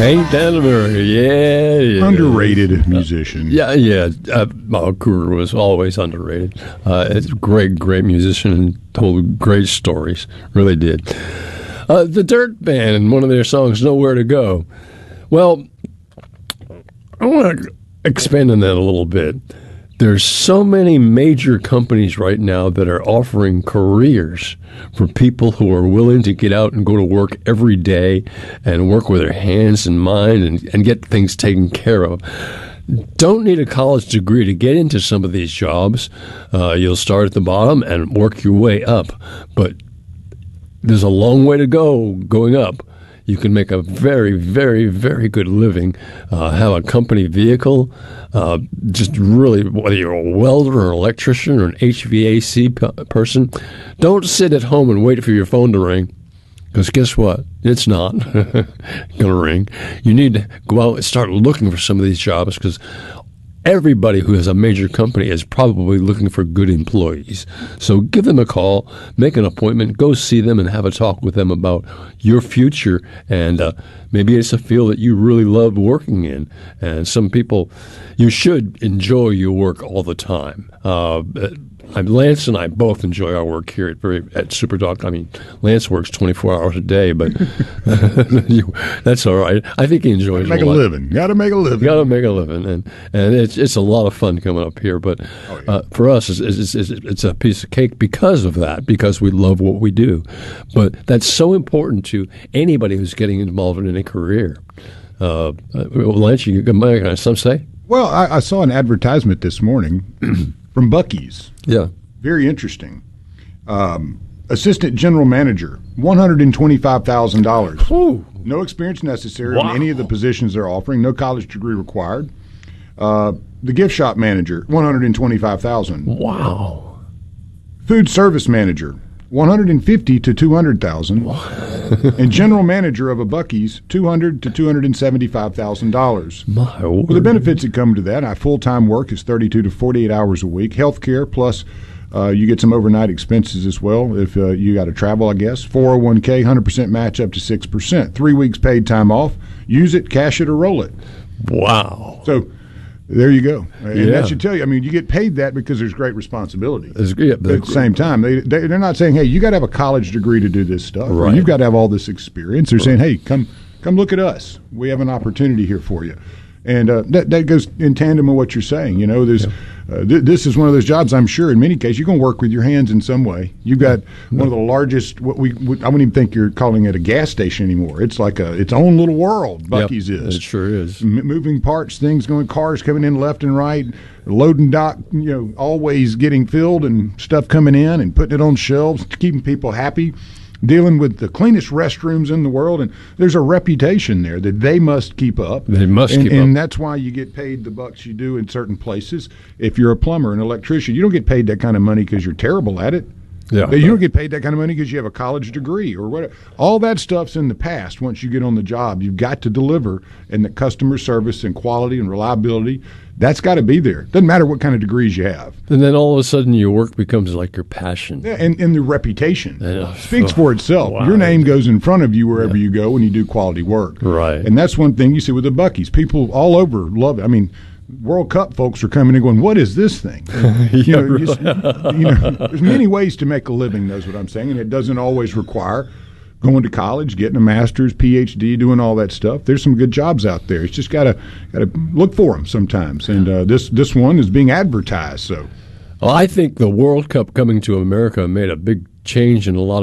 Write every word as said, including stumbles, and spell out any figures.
Hank Danbury, yeah, yeah. Underrated musician. Yeah, yeah. Uh, well, Kruger was always underrated. Uh, it's a great, great musician and told great stories. Really did. Uh, the Dirt Band and one of their songs, Nowhere to Go. Well, I want to expand on that a little bit. There's so many major companies right now that are offering careers for people who are willing to get out and go to work every day and work with their hands and mind and, and get things taken care of. Don't need a college degree to get into some of these jobs. Uh, you'll start at the bottom and work your way up. But there's a long way to go going up. You can make a very, very, very good living, uh, have a company vehicle, uh, just really, whether you're a welder or an electrician or an H V A C p- person, don't sit at home and wait for your phone to ring, because guess what? It's not going to ring. You need to go out and start looking for some of these jobs, because everybody who has a major company is probably looking for good employees. So give them a call, make an appointment, go see them and have a talk with them about your future. And uh, maybe it's a field that you really love working in. And some people, you should enjoy your work all the time. Uh, I'm, Lance and I both enjoy our work here at, very, at SuperTalk. I mean, Lance works twenty-four hours a day, but you, that's all right. I think he enjoys Make it a, a lot. living. Got to make a living. Got to make a living, and and it's it's a lot of fun coming up here. But Oh, yeah. uh, for us, it's, it's, it's, it's a piece of cake because of that, because we love what we do. But that's so important to anybody who's getting involved in a career. Uh, uh, Lance, you got some say? Well, I, I saw an advertisement this morning from Buc-ee's. Yeah. Very interesting. Um, assistant general manager, one hundred twenty-five thousand dollars. Ooh. No experience necessary Wow. in any of the positions they're offering. No college degree required. Uh, the gift shop manager, one hundred twenty-five thousand dollars. Wow. Food service manager, one hundred fifty thousand to two hundred thousand dollars. And general manager of a Buc-ee's, two hundred thousand to two hundred seventy-five thousand dollars. My word. Well, the benefits that come to that, I full-time work is thirty-two to forty-eight hours a week. Health care, plus uh, you get some overnight expenses as well if uh, you got to travel, I guess. four oh one k, one hundred percent match up to six percent. Three weeks paid time off. Use it, cash it, or roll it. Wow. So there you go. And Yeah. that should tell you, I mean, you get paid that because there's great responsibility. It's, yeah, At the same time, they, they, they're not saying, hey, you got to have a college degree to do this stuff. Or Right. you've got to have all this experience. They're saying, hey, come come look at us. We have an opportunity here for you. And uh, that, that goes in tandem with what you're saying. You know, there's, uh, th- this is one of those jobs, I'm sure, in many cases, you're going to work with your hands in some way. You've got one of the largest, what we, what, I wouldn't even think you're calling it a gas station anymore. It's like a its own little world, Buc-ee's Yep, is. it sure is. M- moving parts, things going, cars coming in left and right, loading dock, you know, always getting filled and stuff coming in and putting it on shelves, keeping people happy, dealing with the cleanest restrooms in the world. And there's a reputation there that they must keep up. They must and, keep and up. that's why you get paid the bucks you do in certain places. If you're a plumber, an electrician, you don't get paid that kind of money because you're terrible at it. Yeah. You don't get paid that kind of money because you have a college degree or whatever. All that stuff's in the past. Once you get on the job, you've got to deliver, and the customer service and quality and reliability, that's got to be there. Doesn't matter what kind of degrees you have. And then all of a sudden your work becomes like your passion. Yeah, and, and the reputation Yeah. speaks for itself. Wow. Your name goes in front of you wherever you go when you do quality work. Right. And that's one thing you see with the Buc-ee's. People all over love it. I mean, World Cup folks are coming and going, what is this thing? you, know, you, you know, there's many ways to make a living, knows what I'm saying, and it doesn't always require going to college, getting a master's, P H D, doing all that stuff. There's some good jobs out there. It's just got to got to look for them sometimes. And uh, this this one is being advertised. So, Well, I think the World Cup coming to America made a big change in a lot